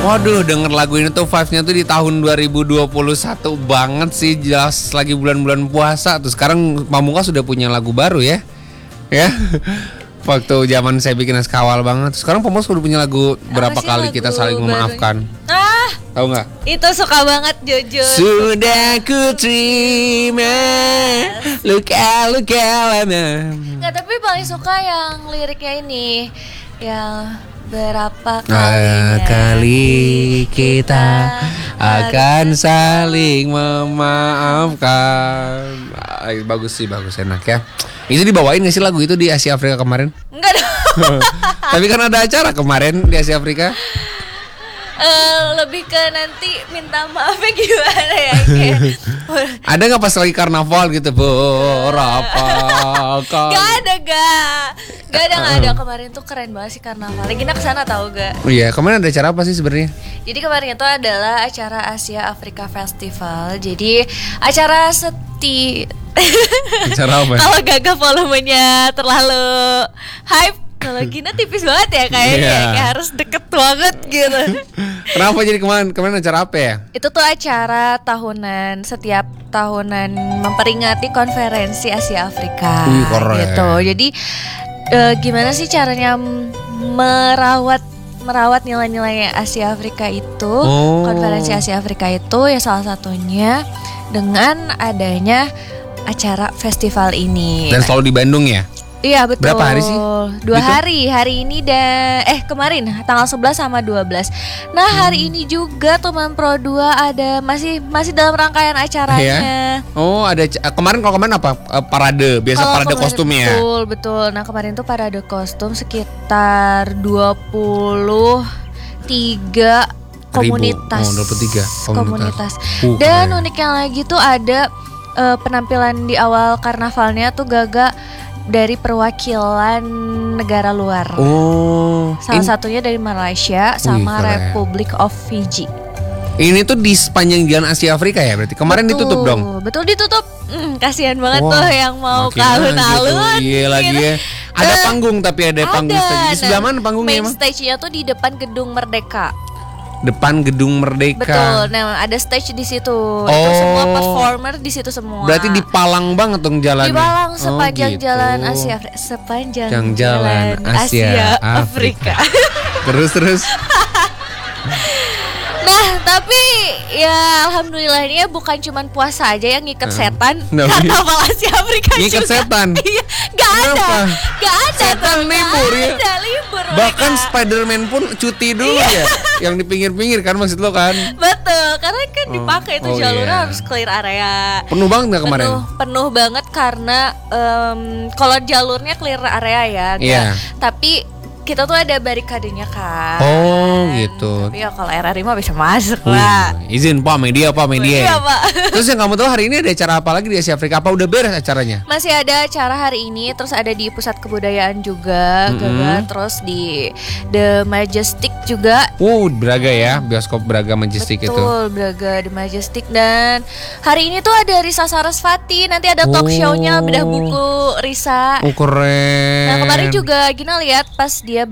Waduh, denger lagu ini tuh vibes-nya tuh di tahun 2021 banget sih. Jelas lagi bulan-bulan puasa. Tuh sekarang Pamungkas sudah punya lagu baru ya. Ya. Waktu zaman saya bikin kawal banget. Sekarang Pamungkas udah punya lagu berapa kali lagu kita saling memaafkan. Tahu nggak? Itu suka banget Jojo. Sudah ku terima luka-luka lama. Nggak, tapi paling suka yang liriknya ini, yang berapa kali kita akan saling memaafkan. Bagus sih, bagus, enak ya. Itu dibawain gak sih lagu itu di Asia Afrika kemarin? Enggak dong. Tapi kan ada acara kemarin di Asia Afrika. Lebih ke nanti minta maafnya gimana ya, kayak ada nggak pas lagi karnaval gitu berapa kali? Gak ada. Kemarin tuh keren banget sih karnaval. Gina kesana tahu gak? Iya, kemarin ada acara apa sih sebenarnya? Jadi kemarin itu adalah acara Asia Afrika Festival. Jadi acara acara apa? Kalau Gaga volumenya terlalu hype, kalau Gina tipis banget ya kayaknya, kayak harus deket banget gitu. Kenapa jadi kemarin acara apa ya? Itu tuh acara tahunan, setiap tahunan memperingati konferensi Asia Afrika. Keren. Gitu. Jadi gimana sih caranya merawat nilai-nilai Asia Afrika itu? Konferensi Asia Afrika itu ya salah satunya dengan adanya acara festival ini. Dan selalu di Bandung ya? Iya betul. Berapa hari sih? 2 hari. Hari ini kemarin tanggal 11 sama 12. Nah, hari ini juga Teman Pro 2 ada masih dalam rangkaian acaranya. Ya? Oh, ada kemarin apa? Parade, biasa parade kostum ya. Betul. Nah, kemarin tuh parade kostum sekitar 23 komunitas. 23 komunitas. Dan uniknya lagi tuh ada penampilan di awal karnavalnya tuh Gaga dari perwakilan negara luar. Salah satunya dari Malaysia sama Republic of Fiji. Ini tuh di sepanjang jalan Asia Afrika ya berarti. Kemarin ditutup dong. Betul, ditutup. Kasihan banget tuh yang mau ke alun-alun. Iya lagi ya. Ada panggung tapi ada panggung stage. Di sebelah mana panggungnya emang? Main stage-nya tuh di depan Gedung Merdeka. Depan Gedung Merdeka. Betul. Nah, ada stage di situ. Itu semua performer di situ semma. Berarti dipalang banget dong jalannya. Dipalang sepanjang jalan Asia Afrika. Sepanjang jalan Asia Afrika. Terus. Nah, tapi ya alhamdulillah ini ya bukan cuman puasa aja yang ngikat setan. Karnaval Asia Afrika ngikat juga. Setan? Iya, gak ada. Setan libur ya. Ada libur. Bahkan Spiderman pun cuti dulu ya. Yang di pinggir-pinggir kan maksud lo kan? Betul, karena kan dipakai itu jalurnya harus clear area. Penuh banget nggak kemarin? Penuh banget karena kalau jalurnya clear area ya, tapi kita tuh ada barikadenya kan. Gitu. Tapi ya kalau RRI mah bisa masuk lah. Izin Pak media. Iya, Pak. Terus yang kamu tahu hari ini ada acara apa lagi di Asia Afrika? Apa udah beres acaranya? Masih ada acara hari ini, terus ada di Pusat Kebudayaan juga, terus di The Majestic juga. Braga ya, bioskop Braga Majestic. Betul, itu. Betul, Braga The Majestic. Dan hari ini tuh ada Risa Sarasvati. Nanti ada talk show-nya bedah buku Risa. Keren. Nah, kemarin juga Gina lihat pas dia